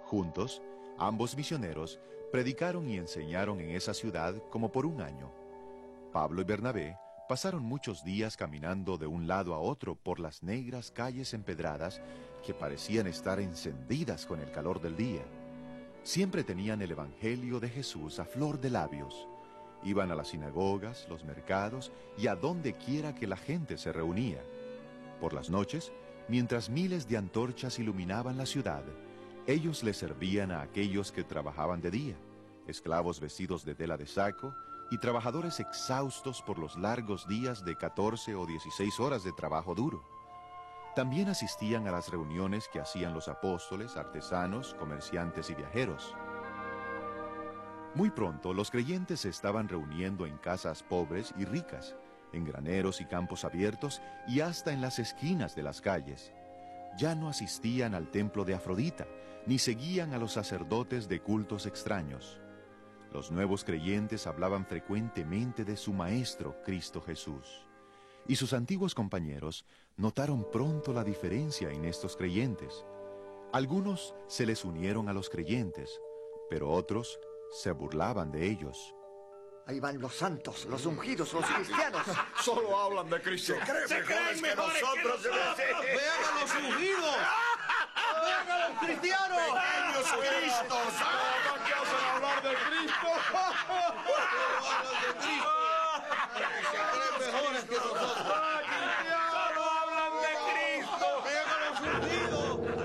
Juntos, ambos misioneros predicaron y enseñaron en esa ciudad como por un año. Pablo y Bernabé pasaron muchos días caminando de un lado a otro por las negras calles empedradas que parecían estar encendidas con el calor del día. Siempre tenían el Evangelio de Jesús a flor de labios. Iban a las sinagogas, los mercados y a donde quiera que la gente se reunía. Por las noches, mientras miles de antorchas iluminaban la ciudad, ellos les servían a aquellos que trabajaban de día, esclavos vestidos de tela de saco y trabajadores exhaustos por los largos días de 14 o 16 horas de trabajo duro. También asistían a las reuniones que hacían los apóstoles, artesanos, comerciantes y viajeros. Muy pronto, los creyentes se estaban reuniendo en casas pobres y ricas, en graneros y campos abiertos y hasta en las esquinas de las calles. Ya no asistían al templo de Afrodita, ni seguían a los sacerdotes de cultos extraños. Los nuevos creyentes hablaban frecuentemente de su Maestro, Cristo Jesús. Y sus antiguos compañeros notaron pronto la diferencia en estos creyentes. Algunos se les unieron a los creyentes, pero otros se burlaban de ellos. Ahí van los santos, los ungidos, los cristianos. Solo hablan de Cristo. Se creen mejores que nosotros. ¡Vean a los ungidos! ¡Vean a los cristianos! ¡Pequeños Cristos! ¿Cómo que hacen hablar de Cristo? ¡Hablan de Cristo! ¡Se creen mejores que nosotros! ¡Solo hablan de Cristo! ¡Vean a los ungidos!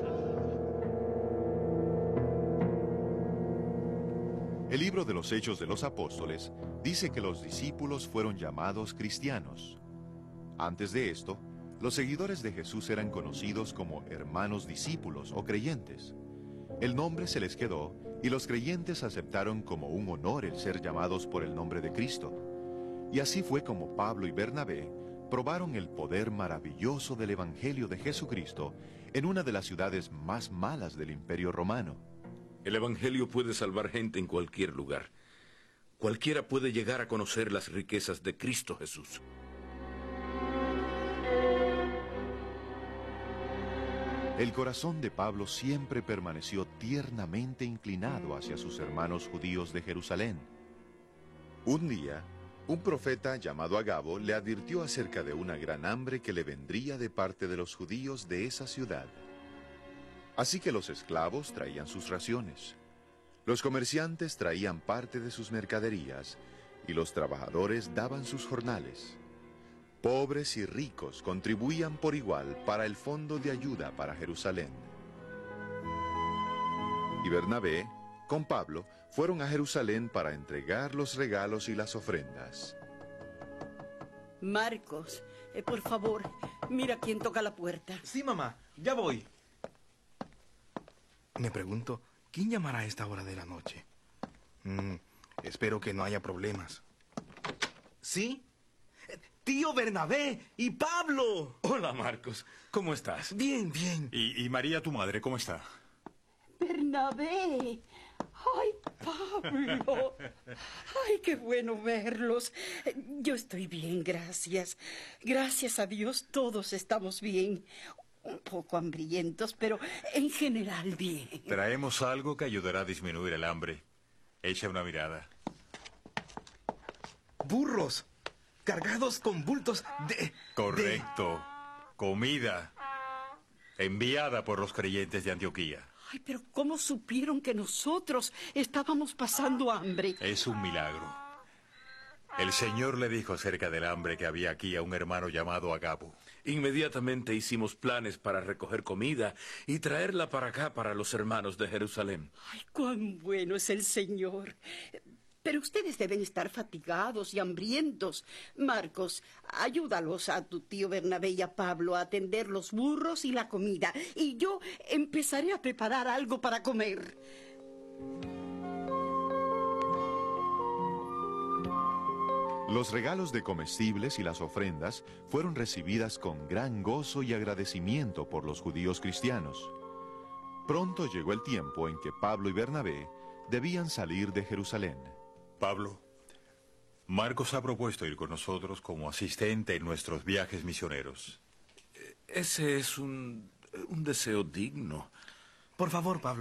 El libro de los Hechos de los Apóstoles dice que los discípulos fueron llamados cristianos. Antes de esto, los seguidores de Jesús eran conocidos como hermanos discípulos o creyentes. El nombre se les quedó y los creyentes aceptaron como un honor el ser llamados por el nombre de Cristo. Y así fue como Pablo y Bernabé probaron el poder maravilloso del Evangelio de Jesucristo en una de las ciudades más malas del Imperio Romano. El Evangelio puede salvar gente en cualquier lugar. Cualquiera puede llegar a conocer las riquezas de Cristo Jesús. El corazón de Pablo siempre permaneció tiernamente inclinado hacia sus hermanos judíos de Jerusalén. Un día, un profeta llamado Agabo le advirtió acerca de una gran hambre que le vendría de parte de los judíos de esa ciudad. Así que los esclavos traían sus raciones, los comerciantes traían parte de sus mercaderías y los trabajadores daban sus jornales. Pobres y ricos contribuían por igual para el fondo de ayuda para Jerusalén. Y Bernabé, con Pablo, fueron a Jerusalén para entregar los regalos y las ofrendas. Marcos, por favor, mira quién toca la puerta. Sí, mamá, ya voy. Me pregunto, ¿quién llamará a esta hora de la noche? Espero que no haya problemas. ¿Sí? ¡Tío Bernabé y Pablo! Hola, Marcos. ¿Cómo estás? Bien, bien. ¿Y María, tu madre, cómo está? Bernabé. ¡Ay, Pablo! ¡Ay, qué bueno verlos! Yo estoy bien, gracias. Gracias a Dios todos estamos bien. Un poco hambrientos, pero en general bien. Traemos algo que ayudará a disminuir el hambre. Echa una mirada. Burros, cargados con bultos de... Correcto. Comida. Enviada por los creyentes de Antioquía. Ay, pero ¿cómo supieron que nosotros estábamos pasando hambre? Es un milagro. El Señor le dijo acerca del hambre que había aquí a un hermano llamado Agabo. Inmediatamente hicimos planes para recoger comida y traerla para acá para los hermanos de Jerusalén. Ay, cuán bueno es el Señor. Pero ustedes deben estar fatigados y hambrientos. Marcos, ayúdalos a tu tío Bernabé y a Pablo a atender los burros y la comida. Y yo empezaré a preparar algo para comer. Los regalos de comestibles y las ofrendas fueron recibidas con gran gozo y agradecimiento por los judíos cristianos. Pronto llegó el tiempo en que Pablo y Bernabé debían salir de Jerusalén. Pablo, Marcos ha propuesto ir con nosotros como asistente en nuestros viajes misioneros. Ese es un deseo digno. Por favor, Pablo.